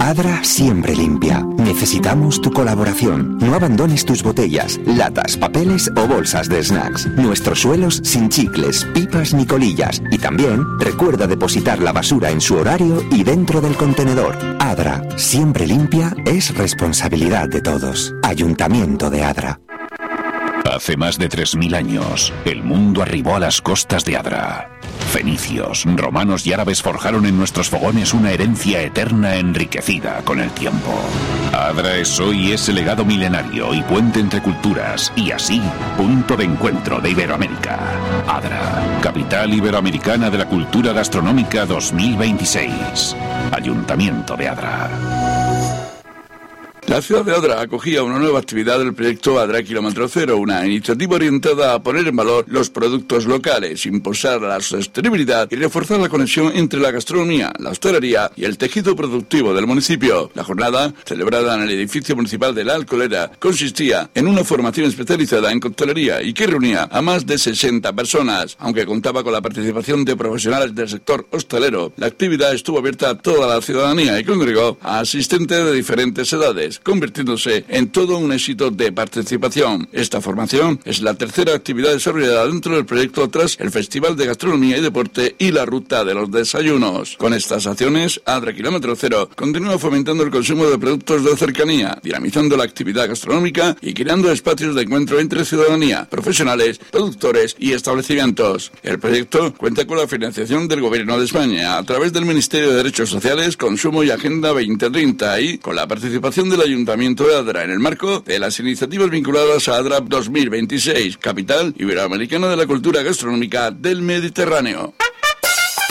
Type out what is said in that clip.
Adra siempre limpia. Necesitamos tu colaboración. No abandones tus botellas, latas, papeles o bolsas de snacks. Nuestros suelos sin chicles, pipas ni colillas. Y también recuerda depositar la basura en su horario y dentro del contenedor. Adra siempre limpia es responsabilidad de todos. Ayuntamiento de Adra. Hace más de 3000 años, el mundo arribó a las costas de Adra. Fenicios, romanos y árabes forjaron en nuestros fogones una herencia eterna enriquecida con el tiempo. Adra es hoy ese legado milenario y puente entre culturas, y así, punto de encuentro de Iberoamérica. Adra, capital iberoamericana de la cultura gastronómica 2026. Ayuntamiento de Adra. La ciudad de Adra acogía una nueva actividad del proyecto Adra Kilómetro Cero, una iniciativa orientada a poner en valor los productos locales, impulsar la sostenibilidad y reforzar la conexión entre la gastronomía, la hostelería y el tejido productivo del municipio. La jornada, celebrada en el edificio municipal de La Alcolera, consistía en una formación especializada en coctelería y que reunía a más de 60 personas. Aunque contaba con la participación de profesionales del sector hostelero, la actividad estuvo abierta a toda la ciudadanía y congregó a asistentes de diferentes edades, convirtiéndose en todo un éxito de participación. Esta formación es la tercera actividad desarrollada dentro del proyecto tras el Festival de Gastronomía y Deporte y la Ruta de los Desayunos. Con estas acciones, Adra Kilómetro Cero continúa fomentando el consumo de productos de cercanía, dinamizando la actividad gastronómica y creando espacios de encuentro entre ciudadanía, profesionales, productores y establecimientos. El proyecto cuenta con la financiación del Gobierno de España a través del Ministerio de Derechos Sociales, Consumo y Agenda 2030 y con la participación del Ayuntamiento de Adra en el marco de las iniciativas vinculadas a Adra 2026, capital iberoamericana de la cultura gastronómica del Mediterráneo.